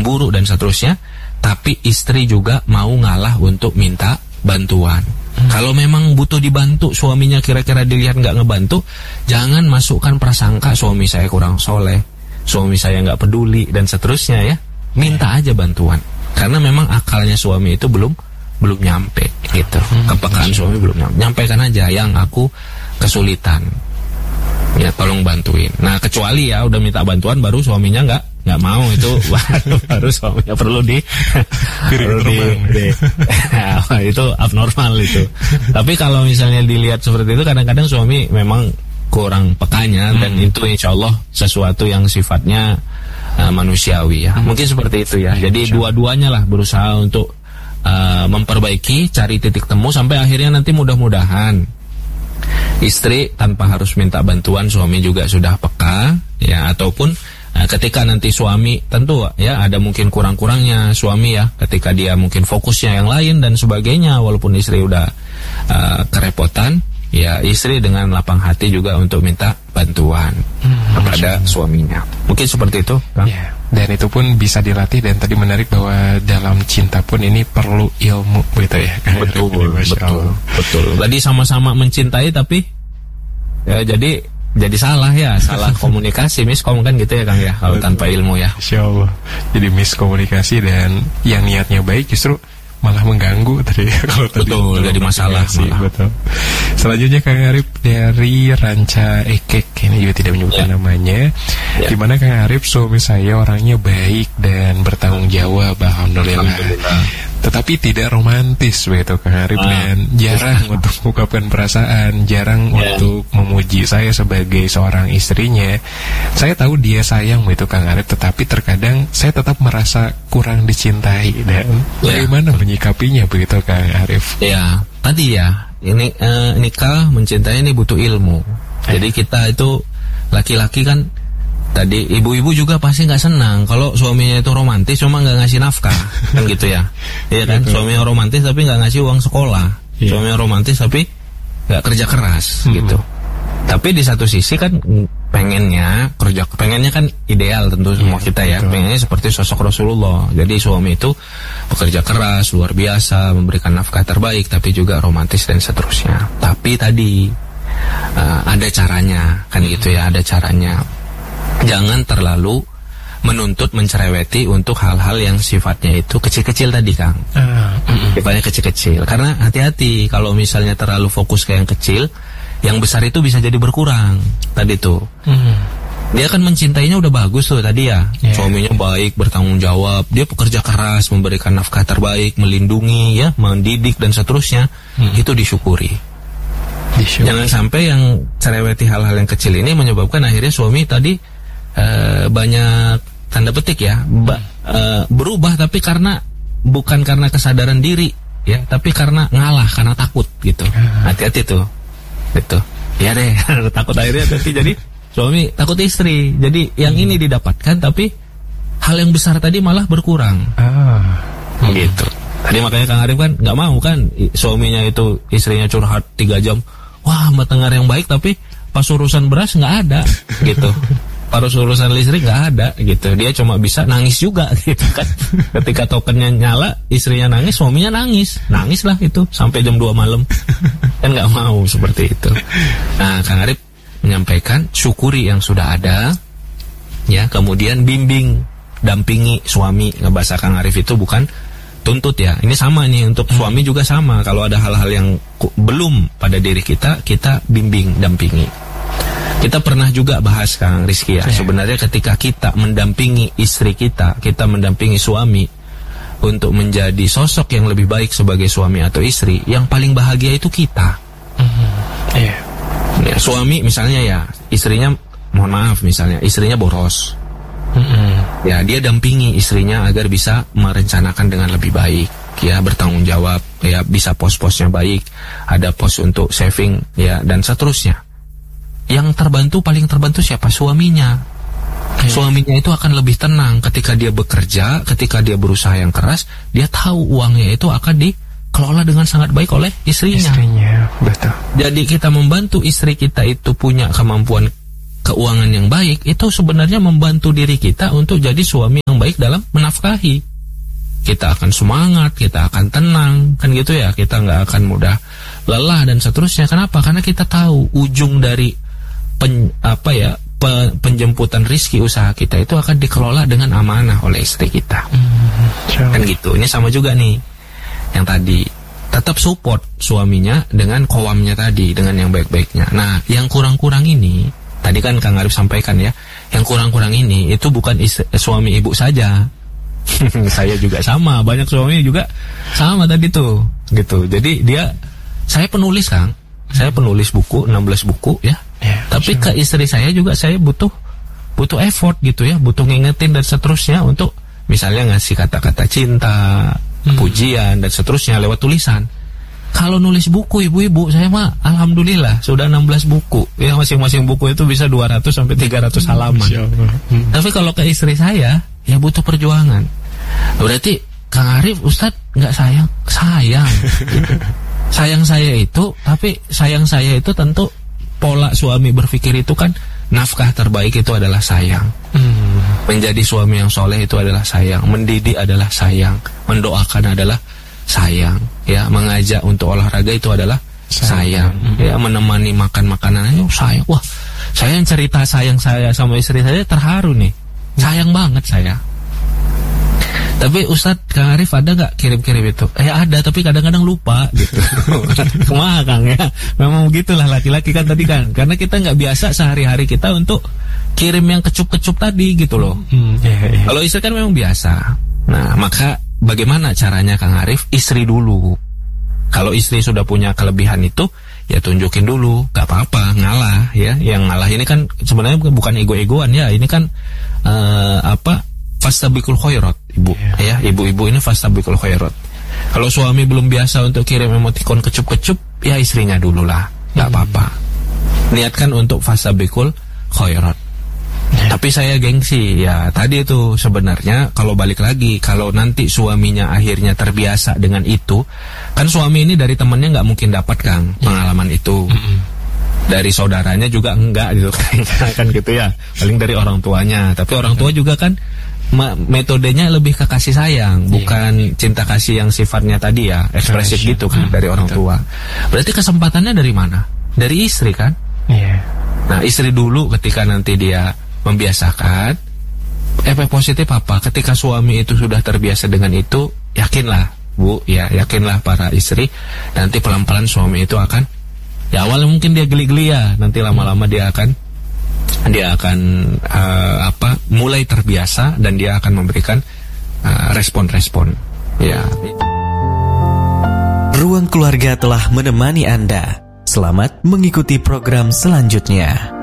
cemburu dan seterusnya, tapi istri juga mau ngalah untuk minta bantuan. Kalau memang butuh dibantu, suaminya kira-kira dilihat nggak ngebantu, jangan masukkan prasangka suami saya kurang soleh, suami saya nggak peduli dan seterusnya ya. Minta aja bantuan, karena memang akalnya suami itu belum nyampe gitu. Kepekaan suami belum nyampe. Nyampaikan aja, yang aku kesulitan, ya tolong bantuin. Nah kecuali ya udah minta bantuan baru suaminya nggak mau, itu baru suaminya perlu itu abnormal itu. Tapi kalau misalnya dilihat seperti itu, kadang-kadang suami memang kurang pekanya, dan itu insya Allah sesuatu yang sifatnya manusiawi ya. Mungkin seperti itu ya. Jadi dua-duanya lah berusaha untuk memperbaiki, cari titik temu, sampai akhirnya nanti mudah-mudahan istri tanpa harus minta bantuan, suami juga sudah peka ya. Ataupun ketika nanti suami, tentu ya ada mungkin kurang-kurangnya suami ya, ketika dia mungkin fokusnya yang lain dan sebagainya, walaupun istri udah kerepotan ya, istri dengan lapang hati juga untuk minta bantuan kepada suaminya. Mungkin seperti itu, Kang. Ya, dan itu pun bisa dilatih, dan tadi menarik bahwa dalam cinta pun ini perlu ilmu gitu ya. Betul. Tadi sama-sama mencintai tapi ya jadi salah ya, salah komunikasi, miskom kan gitu ya Kang ya, kalau tanpa ilmu ya. Insyaallah. Jadi miskomunikasi, dan yang niatnya baik justru malah mengganggu tadi kalau betul, jadi masalah malah. Betul. Selanjutnya Kang Arif dari Ranca Ekek, ini juga tidak menyebutkan namanya. Gimana Kang Arif, suami saya orangnya baik dan bertanggung jawab, alhamdulillah. Tetapi tidak romantis begitu Kang Arif, dan jarang untuk mengungkapkan perasaan, jarang untuk memuji saya sebagai seorang istrinya. Saya tahu dia sayang begitu Kang Arif, tetapi terkadang saya tetap merasa kurang dicintai, dan bagaimana menyikapinya begitu Kang Arif? Ya, tadi ya, ini nikah mencintai ini butuh ilmu. Jadi kita itu laki-laki kan, tadi ibu-ibu juga pasti nggak senang kalau suaminya itu romantis cuma nggak ngasih nafkah, kan gitu ya. Iya kan, suaminya romantis tapi nggak ngasih uang sekolah, suaminya romantis tapi nggak kerja keras gitu. Tapi di satu sisi kan pengennya kan ideal tentu semua kita ya, pengennya seperti sosok Rasulullah. Jadi suami itu bekerja keras luar biasa, memberikan nafkah terbaik, tapi juga romantis dan seterusnya. Tapi tadi ada caranya kan gitu ya, ada caranya. Jangan terlalu menuntut, mencereweti untuk hal-hal yang sifatnya itu kecil-kecil tadi Kang. Sifatnya kecil-kecil. Karena hati-hati kalau misalnya terlalu fokus ke yang kecil, yang besar itu bisa jadi berkurang. Tadi tuh dia kan mencintainya udah bagus tuh tadi ya, suaminya baik, bertanggung jawab, dia pekerja keras, memberikan nafkah terbaik, melindungi ya, mendidik dan seterusnya. Itu disyukuri. Jangan sampai yang cereweti hal-hal yang kecil ini menyebabkan akhirnya suami tadi banyak tanda petik ya, berubah, tapi bukan karena kesadaran diri ya, tapi karena ngalah, karena takut gitu. Hati-hati tuh gitu ya deh. Takut akhirnya nanti jadi suami takut istri, jadi yang ini didapatkan tapi hal yang besar tadi malah berkurang. Gitu. Tadi makanya Kang Arif kan nggak mau kan suaminya itu istrinya curhat 3 jam, wah Mbak Tenggar yang baik, tapi pas urusan beras nggak ada gitu. Pas urusan listrik nggak ada gitu. Dia cuma bisa nangis juga gitu kan. Ketika tokennya nyala, istrinya nangis, suaminya nangis lah itu sampai jam 2 malam. Kan nggak mau seperti itu. Nah Kang Arif menyampaikan syukuri yang sudah ada ya, kemudian bimbing, dampingi suami. Bahasa Kang Arif itu bukan tuntut ya. Ini sama nih untuk suami juga sama. Kalau ada hal-hal yang belum pada diri kita bimbing, dampingi. Kita pernah juga bahas Kang Rizky ya, sebenarnya ketika kita mendampingi istri kita mendampingi suami untuk menjadi sosok yang lebih baik sebagai suami atau istri, yang paling bahagia itu kita. Ya, suami misalnya ya, istrinya, mohon maaf misalnya, istrinya boros. Ya, dia dampingi istrinya agar bisa merencanakan dengan lebih baik, ya, bertanggung jawab, ya, bisa pos-posnya baik, ada pos untuk saving, ya, dan seterusnya. Yang paling terbantu siapa? Suaminya. Suaminya itu akan lebih tenang ketika dia bekerja, ketika dia berusaha yang keras, dia tahu uangnya itu akan dikelola dengan sangat baik oleh istrinya. Betul. Jadi kita membantu istri kita itu punya kemampuan keuangan yang baik, itu sebenarnya membantu diri kita untuk jadi suami yang baik baik dalam menafkahi. Kita akan semangat, kita akan tenang, kan gitu ya. Kita nggak akan mudah lelah dan seterusnya. Kenapa? Karena kita tahu ujung dari penjemputan rizki usaha kita itu akan dikelola dengan amanah oleh istri kita. Kan gitu. Ini sama juga nih yang tadi, tetap support suaminya dengan qawamnya tadi, dengan yang baik-baiknya. Nah, yang kurang-kurang ini tadi kan Kang Arif sampaikan ya, yang kurang-kurang ini itu bukan suami ibu saja. Saya juga sama, banyak suami juga sama tadi tuh, gitu. Jadi saya penulis, Kang. Saya penulis buku, 16 buku ya. Tapi ke istri saya juga saya butuh effort gitu ya, butuh ngingetin dan seterusnya untuk misalnya ngasih kata-kata cinta, pujian dan seterusnya lewat tulisan. Kalau nulis buku ibu-ibu, saya mah alhamdulillah sudah 16 buku. Ya, masing-masing buku itu bisa 200 sampai 300 halaman. Tapi kalau ke istri saya, ya butuh perjuangan. Berarti Kang Arif, Ustadz nggak sayang? Sayang. Gitu. Sayang saya itu, tapi sayang saya itu tentu pola suami berpikir itu kan nafkah terbaik itu adalah sayang. Menjadi suami yang soleh itu adalah sayang. Mendidik adalah sayang. Mendoakan adalah sayang. Ya, mengajak untuk olahraga itu adalah sayang. Ya, menemani makan makanan itu sayang. Wah, saya yang cerita sayang saya sama istri saya terharu nih. Sayang banget saya. Tapi Ustadz, Kang Arif ada gak kirim-kirim itu? Ada, tapi kadang-kadang lupa gitu. Kumaha Kang ya? Memang begitulah laki-laki kan tadi kan. Karena kita gak biasa sehari-hari kita untuk kirim yang kecup-kecup tadi gitu loh. Kalau istri kan memang biasa. Nah, maka bagaimana caranya Kang Arif? Istri dulu. Kalau istri sudah punya kelebihan itu, ya tunjukin dulu. Gak apa-apa, ngalah ya. Yang ngalah ini kan sebenarnya bukan ego-egoan ya. Ini kan fastabiqul khairat, ibu. Ya, ibu-ibu ini fastabiqul khairat. Kalau suami belum biasa untuk kirim emotikon kecup-kecup, ya istrinya dulu lah, nggak apa-apa. Niatkan untuk fastabiqul khairat. Tapi saya gengsi, ya tadi itu sebenarnya kalau balik lagi, kalau nanti suaminya akhirnya terbiasa dengan itu, kan suami ini dari temannya nggak mungkin dapat Kang pengalaman itu. Dari saudaranya juga enggak gitu kan gitu ya. Paling dari orang tuanya. Tapi orang tua juga kan metodenya lebih ke kasih sayang, bukan cinta kasih yang sifatnya tadi ya ekspresif gitu kan dari orang tua. Berarti kesempatannya dari mana? Dari istri kan? Nah, istri dulu ketika nanti dia membiasakan, efek positif apa? Ketika suami itu sudah terbiasa dengan itu, yakinlah Bu, ya yakinlah para istri, nanti pelan-pelan suami itu akan, ya awalnya mungkin dia geli-geli ya, nanti lama-lama dia akan mulai terbiasa dan dia akan memberikan respon-respon. Ya. Ruang Keluarga telah menemani Anda. Selamat mengikuti program selanjutnya.